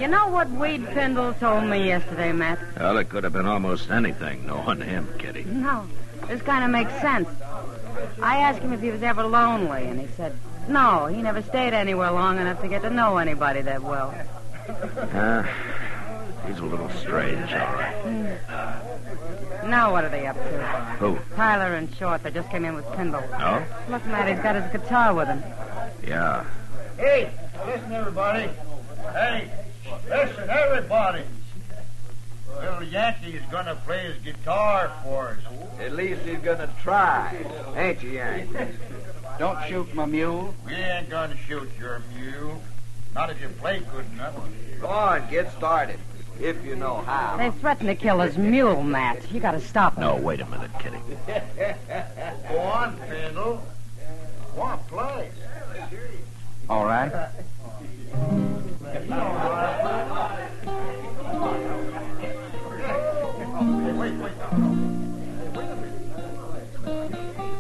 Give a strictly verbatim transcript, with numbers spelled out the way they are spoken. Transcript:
You know what Weed Pindle told me yesterday, Matt? Well, it could have been almost anything, knowing him, Kitty. No, this kind of makes sense. I asked him if he was ever lonely, and he said, no, he never stayed anywhere long enough to get to know anybody that well. Uh, he's a little strange, all right. Mm. Now what are they up to? Who? Tyler and Short. They just came in with Pindle. Oh? Look, Matt, he's got his guitar with him. Yeah. Hey, listen, everybody. Hey, listen, everybody. Little Yankee is going to play his guitar for us. At least he's going to try. Ain't you, Yank? Don't shoot my mule. We ain't going to shoot your mule. Not if you play good enough. Go on, get started. If you know how. They threatened to kill his mule, Matt. You got to stop them. No, wait a minute, Kitty. Go on, Pindle. Go on, play. All right. Wait, wait.